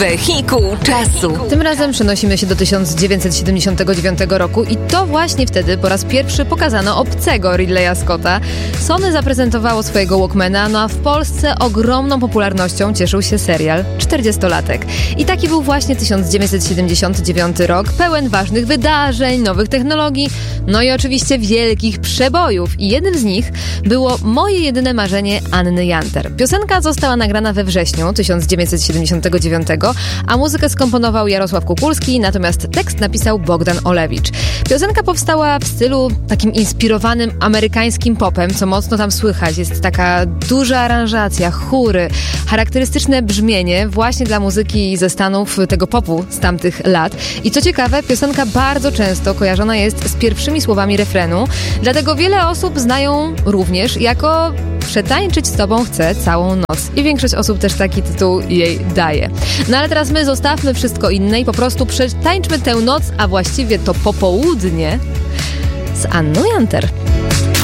Wehikuł czasu. Tym razem przenosimy się do 1979 roku i to właśnie wtedy po raz pierwszy pokazano obcego Ridleya Scotta. Sony zaprezentowało swojego Walkmana, no a w Polsce ogromną popularnością cieszył się serial 40-latek. I taki był właśnie 1979 rok, pełen ważnych wydarzeń, nowych technologii, no i oczywiście wielkich przebojów. I jednym z nich było Moje jedyne marzenie Anny Janter. Piosenka została nagrana we wrześniu 1979, a muzykę skomponował Jarosław Kukulski, natomiast tekst napisał Bogdan Olewicz. Piosenka powstała w stylu takim inspirowanym amerykańskim popem, co mocno tam słychać. Jest taka duża aranżacja, chóry, charakterystyczne brzmienie właśnie dla muzyki ze Stanów, tego popu z tamtych lat. I co ciekawe, piosenka bardzo często kojarzona jest z pierwszymi słowami refrenu, dlatego wiele osób znają również jako Przetańczyć z tobą chcę całą noc. I większość osób też taki tytuł jej daje. No ale teraz my zostawmy wszystko inne i po prostu przetańczmy tę noc, a właściwie to popołudnie z Anną Janter.